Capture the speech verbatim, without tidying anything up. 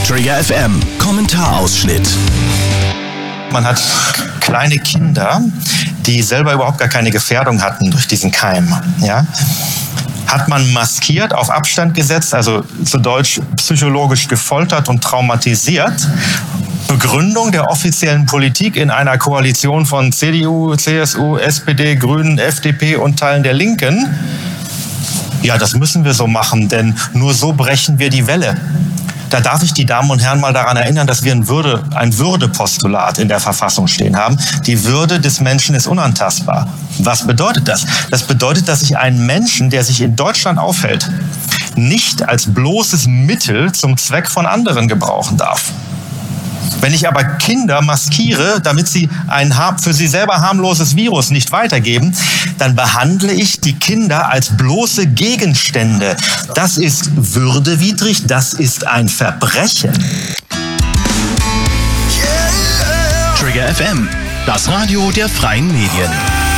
Trigger F M, Kommentarausschnitt. Man hat kleine Kinder, die selber überhaupt gar keine Gefährdung hatten durch diesen Keim. Ja? Hat man maskiert, auf Abstand gesetzt, also zu Deutsch psychologisch gefoltert und traumatisiert. Begründung der offiziellen Politik in einer Koalition von C D U, C S U, S P D, Grünen, F D P und Teilen der Linken. Ja, das müssen wir so machen, denn nur so brechen wir die Welle. Da darf ich die Damen und Herren mal daran erinnern, dass wir ein, Würde, ein Würdepostulat in der Verfassung stehen haben. Die Würde des Menschen ist unantastbar. Was bedeutet das? Das bedeutet, dass ich einen Menschen, der sich in Deutschland aufhält, nicht als bloßes Mittel zum Zweck von anderen gebrauchen darf. Wenn ich aber Kinder maskiere, damit sie ein für sie selber harmloses Virus nicht weitergeben, dann behandle ich die Kinder als bloße Gegenstände. Das ist würdewidrig, das ist ein Verbrechen. Trigger F M, das Radio der freien Medien.